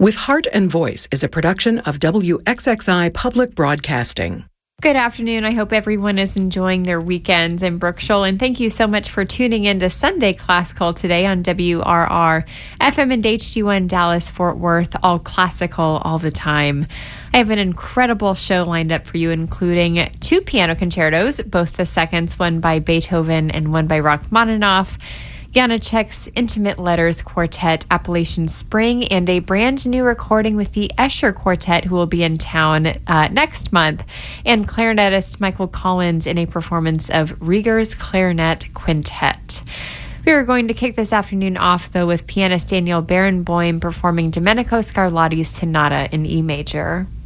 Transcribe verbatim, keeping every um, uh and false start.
With Heart and Voice is a production of W X X I Public Broadcasting. Good afternoon. I hope everyone is enjoying their weekends. I'm Brooke Scholl, and thank you so much for tuning in to Sunday Classical today on W R R, F M and H D one Dallas, Fort Worth, all classical all the time. I have an incredible show lined up for you, including two piano concertos, both the seconds, one by Beethoven and one by Rachmaninoff, Janacek's Intimate Letters Quartet, Appalachian Spring, and a brand new recording with the Escher Quartet, who will be in town uh, next month, and clarinetist Michael Collins in a performance of Rieger's Clarinet Quintet. We are going to kick this afternoon off, though, with pianist Daniel Barenboim performing Domenico Scarlatti's Sonata in E major.